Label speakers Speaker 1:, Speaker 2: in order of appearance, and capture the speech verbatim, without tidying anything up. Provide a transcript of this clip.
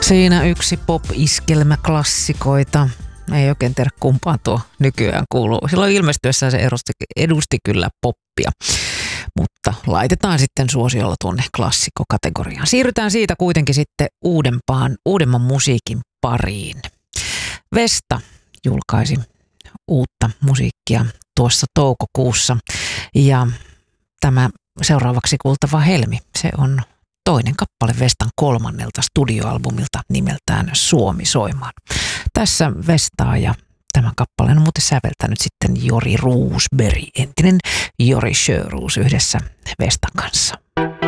Speaker 1: Siinä yksi pop-iskelmä klassikoita. Ei oikein tiedä kumpaan tuo nykyään kuuluu. Silloin ilmestyessään se edusti, edusti kyllä poppia, mutta laitetaan sitten suosiolla tuonne klassikkokategoriaan. Siirrytään siitä kuitenkin sitten uudempaan, uudemman musiikin pariin. Vesta julkaisi uutta musiikkia tuossa toukokuussa ja tämä seuraavaksi kuultava Helmi, se on toinen kappale Vestan kolmannelta studioalbumilta nimeltään Suomi soimaan. Tässä Vestaa ja tämän kappaleen on muuten säveltänyt sitten Jori Roosberg, entinen Jori Sjöroos yhdessä Vestan kanssa.